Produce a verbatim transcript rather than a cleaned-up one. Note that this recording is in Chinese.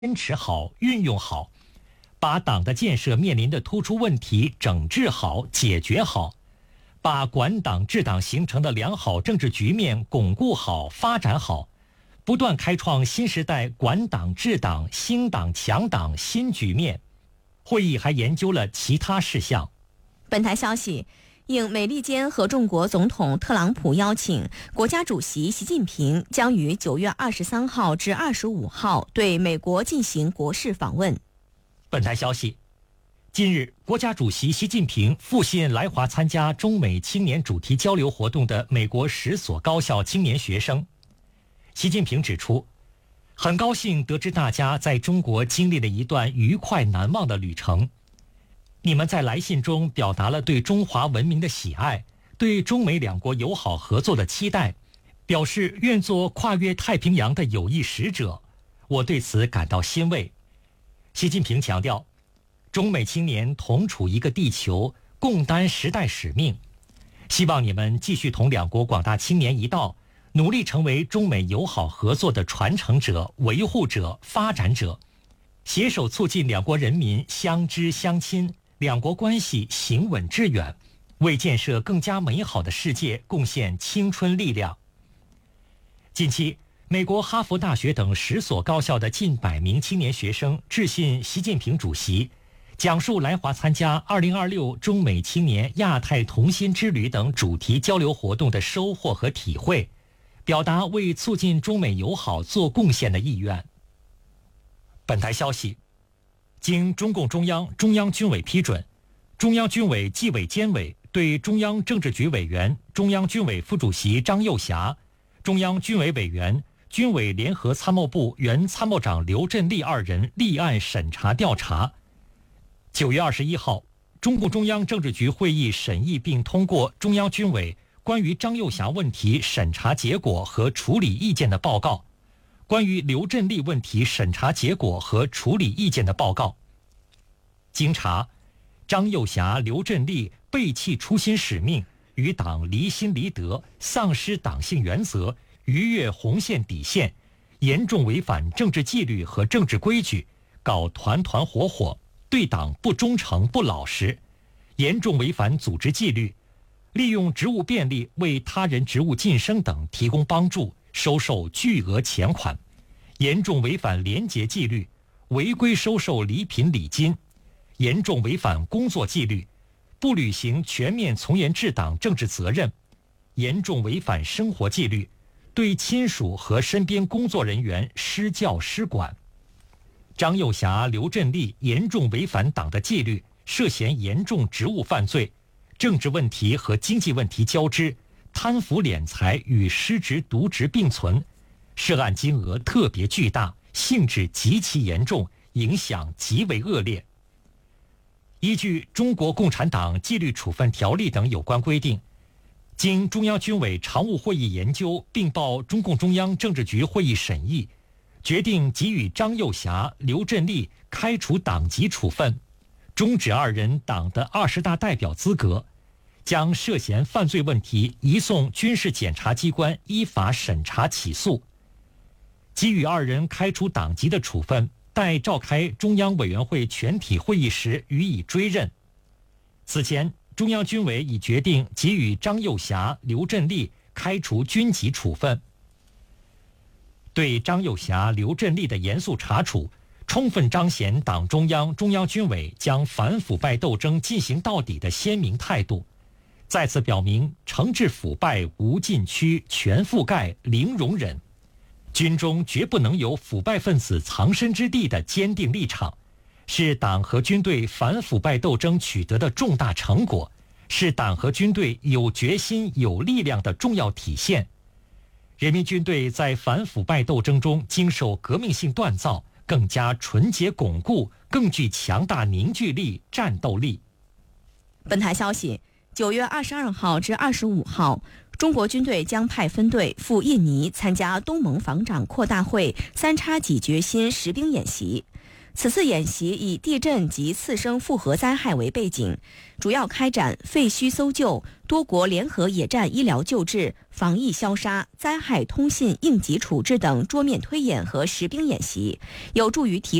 坚持好、运用好，把党的建设面临的突出问题整治好、解决好，把管党治党形成的良好政治局面巩固好、发展好，不断开创新时代管党治党、兴党强党新局面。会议还研究了其他事项。 本台消息，应美利坚合众国总统特朗普邀请，国家主席习近平将于九月二十三号至二十五号对美国进行国事访问。 本台消息，近日，国家主席习近平复信来华参加中美青年主题交流活动的美国十所高校青年学生。习近平指出，很高兴得知大家在中国经历了一段愉快难忘的旅程。你们在来信中表达了对中华文明的喜爱，对中美两国友好合作的期待，表示愿做跨越太平洋的友谊使者。我对此感到欣慰。习近平强调，中美青年同处一个地球，共担时代使命，希望你们继续同两国广大青年一道，努力成为中美友好合作的传承者、维护者、发展者，携手促进两国人民相知相亲，两国关系行稳致远，为建设更加美好的世界贡献青春力量。近期，美国哈佛大学等十所高校的近百名青年学生致信习近平主席，讲述来华参加二零二六中美青年亚太同心之旅等主题交流活动的收获和体会，表达为促进中美友好做贡献的意愿。本台消息，经中共中央、中央军委批准，中央军委纪委监委对中央政治局委员、中央军委副主席张又侠、中央军委委员、军委联合参谋部原参谋长刘振立二人立案审查调查。九月二十一号，中共中央政治局会议审议并通过中央军委关于张又侠问题审查结果和处理意见的报告，关于刘振立问题审查结果和处理意见的报告。经查，张又侠、刘振立背弃初心使命，与党离心离德，丧失党性原则，逾越红线底线，严重违反政治纪律和政治规矩，搞团团伙伙，对党不忠诚不老实，严重违反组织纪律，利用职务便利为他人职务晋升等提供帮助，收受巨额钱款，严重违反廉洁纪律，违规收受礼品礼金，严重违反工作纪律，不履行全面从严治党政治责任，严重违反生活纪律，对亲属和身边工作人员施教施管。张又侠、刘振立严重违反党的纪律，涉嫌严重职务犯罪，政治问题和经济问题交织，贪腐敛财与失职渎职并存，涉案金额特别巨大，性质极其严重，影响极为恶劣。依据《中国共产党纪律处分条例》等有关规定，经中央军委常务会议研究并报中共中央政治局会议审议，决定给予张又侠、刘振立开除党籍处分，终止二人党的二十大代表资格，将涉嫌犯罪问题移送军事检察机关依法审查起诉。给予二人开除党籍的处分，待召开中央委员会全体会议时予以追认。此前，中央军委已决定给予张又侠、刘振立开除军籍处分。对张又侠、刘振立的严肃查处，充分彰显党中央、中央军委将反腐败斗争进行到底的鲜明态度，再次表明惩治腐败无禁区、全覆盖、零容忍，军中绝不能有腐败分子藏身之地的坚定立场，是党和军队反腐败斗争取得的重大成果，是党和军队有决心、有力量的重要体现。人民军队在反腐败斗争中经受革命性锻造，更加纯洁巩固，更具强大凝聚力、战斗力。 本台消息，九月二十二号至二十五号，中国军队将派分队赴印尼参加东盟防长扩大会三叉戟决心实兵演习。 此次演习以地震及次生复合灾害为背景，主要开展废墟搜救、多国联合野战医疗救治、防疫消杀、灾害通信应急处置等桌面推演和实兵演习，有助于提